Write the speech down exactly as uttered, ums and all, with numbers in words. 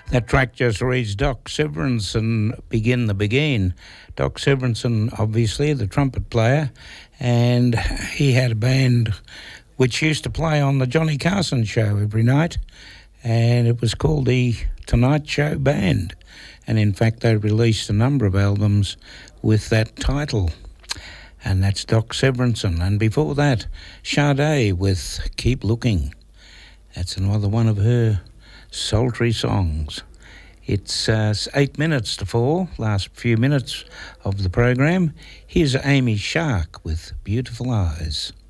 That track just reads Doc Severinsen, Begin the Begin. Doc Severinsen, obviously, the trumpet player, and he had a band which used to play on the Johnny Carson show every night, and it was called the Tonight Show Band. And in fact, they released a number of albums with that title. And that's Doc Severinsen. And before that, Sade with Keep Looking. That's another one of her sultry songs. It's uh, eight minutes to four, last few minutes of the program. Here's Amy Shark with Beautiful Eyes.